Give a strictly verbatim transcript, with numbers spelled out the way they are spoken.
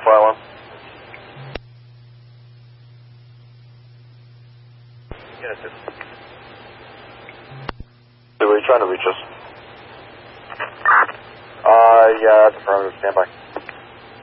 five one. Unit two. Were you trying to reach us? Uh, yeah, that's affirmative. Stand by.